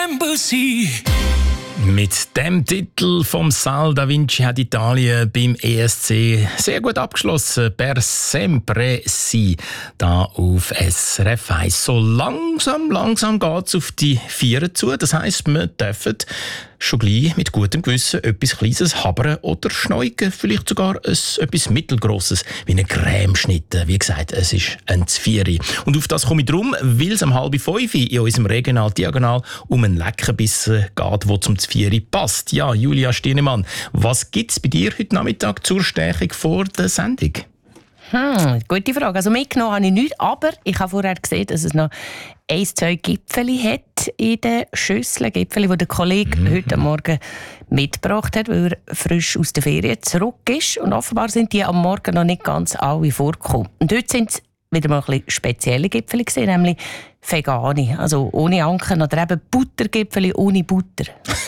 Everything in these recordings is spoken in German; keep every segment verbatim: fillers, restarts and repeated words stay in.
Embassy. Mit dem Titel vom Sal da Vinci hat Italien beim E S C sehr gut abgeschlossen. Per sempre si da auf S R F eins. So langsam, langsam geht es auf die Vieren zu. Das heisst, wir dürfen schon gleich mit gutem Gewissen etwas Kleines habern oder schneugen. Vielleicht sogar ein, etwas Mittelgrosses, wie eine Cremeschnitte. Wie gesagt, es ist ein Zvieri. Und auf das komme ich drum, weil es um halb fünf in unserem Regional-Diagonal um einen Leckerbissen geht, der zum Zvieri passt. Ja, Julia Stienemann, was gibt es bei dir heute Nachmittag zur Stärkung vor der Sendung? Hm, gute Frage. Also mitgenommen habe ich nichts, aber ich habe vorher gesehen, dass es noch ein, zwei Gipfeli hat in den Schüsseln. Gipfeli, die der Kollege mm-hmm. heute Morgen mitgebracht hat, weil er frisch aus der Ferien zurück ist. Und offenbar sind die am Morgen noch nicht ganz alle vorgekommen. Und heute sind es wieder mal ein bisschen spezielle Gipfeli gewesen, nämlich vegane, also ohne Anken oder eben Buttergipfeli ohne Butter.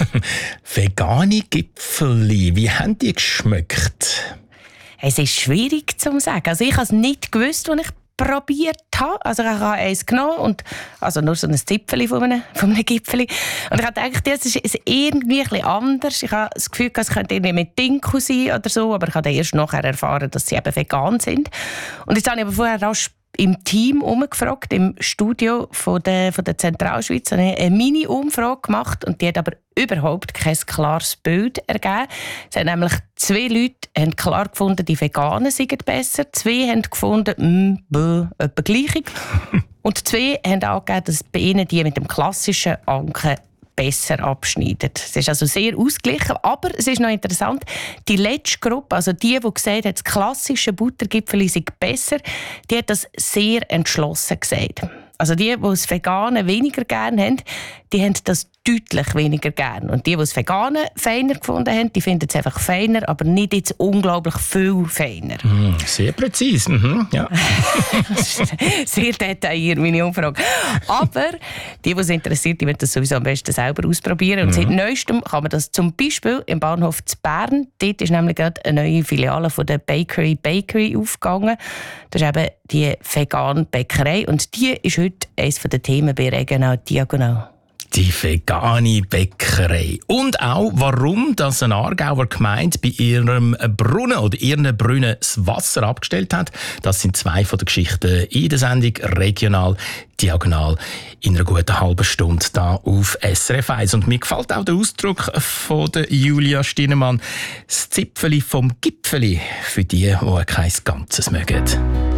Vegane Gipfeli, wie haben die geschmeckt? Es ist schwierig zu sagen. Also ich habe es nicht gewusst, als ich probiert habe. Also ich habe eins genommen und also nur so ein Zipfeli von einem, von einem Gipfeli. Und ich habe gedacht, das ist irgendwie ein bisschen anders. Ich habe das Gefühl, es könnte irgendwie mit Dinkel sein oder so, aber ich habe dann erst nachher erfahren, dass sie eben vegan sind. Und jetzt habe ich aber vorher rasch im Team umgefragt, im Studio von der, von der Zentralschweiz, habe ich eine Mini-Umfrage gemacht und die hat aber überhaupt kein klares Bild ergeben. Es haben nämlich zwei Leute haben klar gefunden, die Veganen seien besser, zwei haben gefunden, mh, etwa gleich. Und zwei haben angegeben, dass bei ihnen die mit dem klassischen Anken besser abschneiden. Es ist also sehr ausgeglichen, aber es ist noch interessant, die letzte Gruppe, also die, die gesagt hat, das klassische Buttergipfeli sei besser, die hat das sehr entschlossen gesagt. Also die, die das Vegane weniger gerne haben, die haben das deutlich weniger gerne. Und die, die das Vegane feiner gefunden haben, die finden es einfach feiner, aber nicht jetzt unglaublich viel feiner. Mm, sehr präzise. Mhm, ja. Sehr detailliert, meine Umfrage. Aber die, die es interessiert, die werden das sowieso am besten selber ausprobieren. Und mhm. seit Neuestem kann man das zum Beispiel im Bahnhof zu Bern. Dort ist nämlich gerade eine neue Filiale von der Bakery Bakery aufgegangen. Das ist eben die vegane Bäckerei. Und die ist heute eines der Themen bei Regional Diagonal. Die vegane Bäckerei. Und auch, warum das eine Aargauer Gemeinde bei ihrem Brunnen oder ihren Brunnen das Wasser abgestellt hat. Das sind zwei von den Geschichten in der Sendung Regional Diagonal in einer guten halben Stunde da auf S R F eins. Und mir gefällt auch der Ausdruck von der Julia Stienemann. Das Zipfeli vom Gipfeli für die, die kein Ganzes mögen.